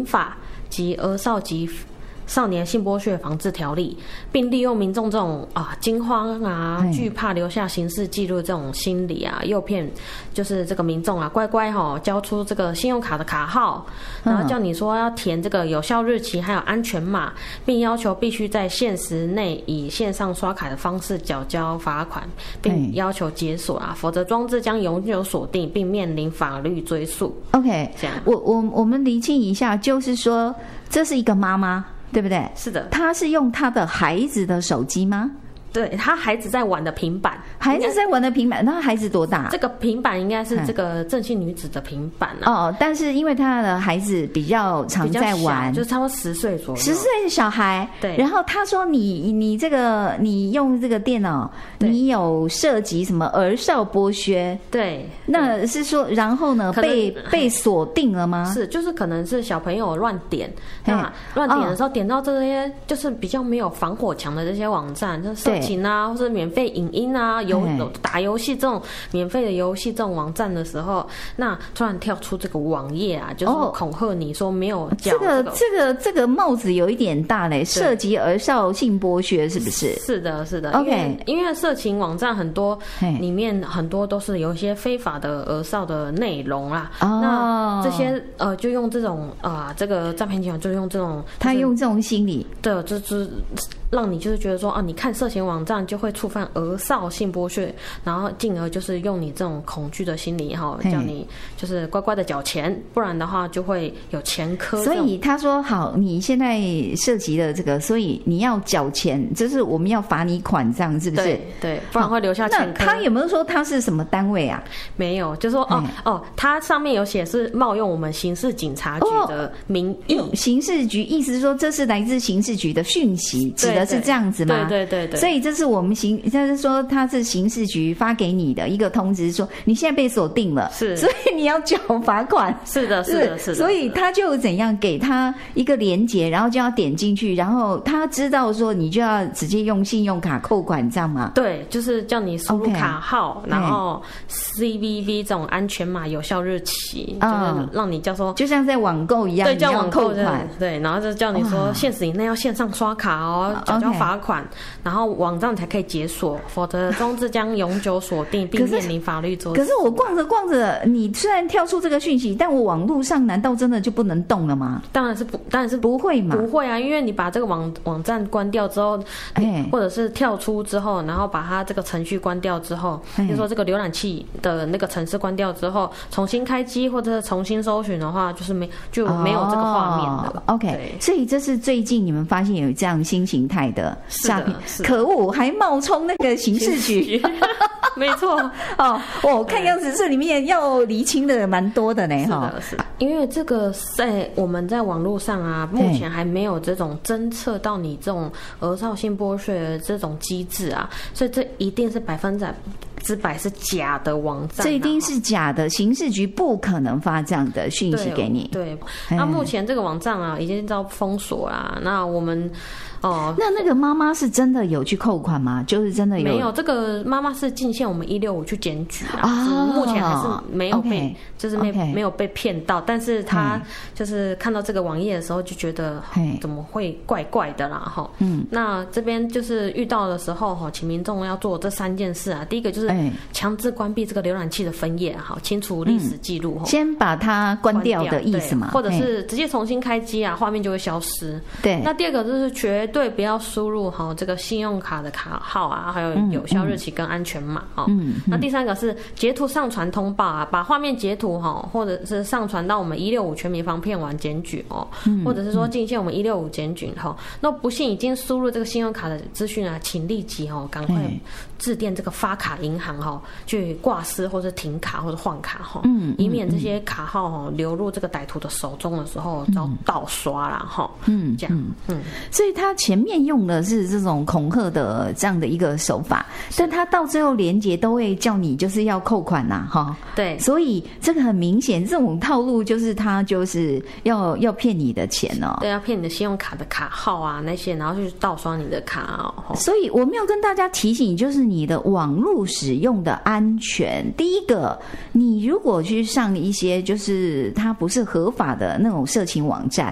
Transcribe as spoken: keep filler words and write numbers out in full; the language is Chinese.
刑法及儿少及少年性剥削防治条例，并利用民众这种啊惊慌啊、惧怕留下刑事记录这种心理啊，诱骗就是这个民众啊乖乖哈、哦、交出这个信用卡的卡号，然后叫你说要填这个有效日期还有安全码，并要求必须在限时内以线上刷卡的方式缴交罚款，并要求解锁啊，否则装置将永久锁定并面临法律追诉。 OK， 这样我我我们厘清一下，就是说这是一个妈妈。对不对？ 是的， 他是用他的孩子的手机吗？ 对，他孩子在玩的平板， 孩子在玩的平板，那孩子多大？ 这个平板应该是这个正性女子的平板啊。哦，但是因为他的孩子比较常在玩， 就是差不多十岁左右， 十岁的小孩。 对。 然后他说你：“你你这个你用这个电脑，你有涉及什么儿少剥削？” 对。 那是说，然后呢，被被锁定了吗？ 是，就是可能是小朋友乱点，那乱点的时候点到这些就是比较没有防火墙的这些网站，就是。情啊，或者免费影音啊，游打游戏这种免费的游戏这种网站的时候，那突然跳出这个网页啊，就是恐吓你说没有缴、 这个、这个这个这个帽子有一点大嘞，涉及儿少性剥削是不是？ 是的，是的。 OK， 因为因为色情网站很多，里面很多都是有一些非法的儿少的内容啦。哦、那这些呃，就用这种啊、呃，这个诈骗集团就用这种、就是， 他用这种心理， 对，就是。让你就是觉得说啊，你看色情网站就会触犯儿少性剥削，然后进而就是用你这种恐惧的心理哈，叫你就是乖乖的缴钱，不然的话就会有前科。 所以他说好，你现在涉及了这个，所以你要缴钱，就是我们要罚你款，这样是不是？ 对对，不然会留下前科。 那他有没有说他是什么单位啊？ 没有，就说哦哦，他上面有写是冒用我们刑事警察局的名义， 哦、刑事局意思是说这是来自刑事局的讯息，指的是这样子吗？ 对对对对。 所以这是我们刑，就是说他是刑事局发给你的一个通知，说你现在被锁定了， 是， 所以你要缴罚款。 是的，是的，是的。 所以他就怎样给他一个连结，然后就要点进去，然后他知道说你就要直接用信用卡扣款，这样吗？ 对，就是叫你输入卡号， okay, 然后 C V V 这种安全码、有效日期，嗯、就是让你叫说， 就像在网购一样， 对，叫网购扣款， 对，然后就叫你说限时以内要线上刷卡哦，缴交罚款。Okay，然后网站才可以解锁，否则装置将永久锁定并面临法律追诉。 可是我逛着逛着，你虽然跳出这个讯息，但我网络上难道真的就不能动了吗？ 当然是不，当然是不会嘛， 不会啊，因为你把这个网网站关掉之后，哎，或者是跳出之后，然后把它这个程序关掉之后，比如说这个浏览器的那个程式关掉之后，重新开机或者是重新搜寻的话，就是没就没有这个画面了。 哦、OK， 所以这是最近你们发现有这样新形态的诈骗。可恶，还冒充那个刑事局， 没错哦哦，看样子这里面要厘清的蛮多的呢，哈。 是的，因为这个在我们在网络上啊，目前还没有这种侦测到你这种儿少性剥削的这种机制啊，所以这一定是百分之百是假的网站、啊， 这一定是假的，刑事局不可能发这样的讯息给你。 对，对那目前这个网站啊已经遭封锁啦，那我们。哦， 那那个妈妈是真的有去扣款吗？就是真的有？ 没有，这个妈妈是进线我们一六五去检举啊，哦、目前还是没有被， okay, 就是没 okay, 没有被骗到，但是她就是看到这个网页的时候就觉得怎么会怪怪的啦哈。嗯，那这边就是遇到的时候哈，请民众要做这三件事啊，第一个就是强制关闭这个浏览器的分页哈，清除历史记录、嗯， 先把它关掉的意思嘛， 或者是直接重新开机啊，画面就会消失。 对， 那第二个就是绝对不要输入哈这个信用卡的卡号啊，还有有效日期跟安全码哦。嗯嗯、那第三个是截图上传通报啊，把画面截图哈，或者是上传到我们一六五全民防骗网检举哦，嗯、或者是说进线我们一六五检举哈。那不幸已经输入这个信用卡的资讯啊，请立即哦赶快致电这个发卡银行哈，去挂失或者停卡或者换卡哈，嗯，以免这些卡号哈流入这个歹徒的手中的时候遭盗刷啦哈。嗯，这样嗯， 所以他前面用的是这种恐吓的这样的一个手法，但他到最后连结都会叫你就是要扣款呐、啊，哈， 对， 所以这个很明显，这种套路就是他就是要要骗你的钱哦， 对，要骗你的信用卡的卡号啊那些，然后去盗刷你的卡哦。 所以我没有跟大家提醒，就是你的网络使用的安全。第一个，你如果去上一些就是它不是合法的那种色情网站。